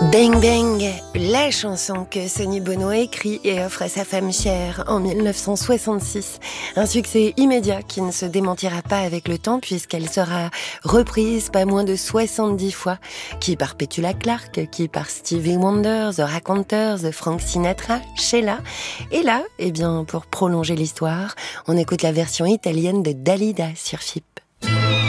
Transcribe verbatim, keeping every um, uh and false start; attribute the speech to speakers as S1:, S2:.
S1: Bang Bang, la chanson que Sonny Bono a écrit et offre à sa femme chère en dix-neuf cent soixante-six. Un succès immédiat qui ne se démentira pas avec le temps puisqu'elle sera reprise pas moins de soixante-dix fois, qui par Petula Clark, qui par Stevie Wonder, The Raconteurs, Frank Sinatra, Sheila. Et là, eh bien, pour prolonger l'histoire, on écoute la version italienne de Dalida sur F I P.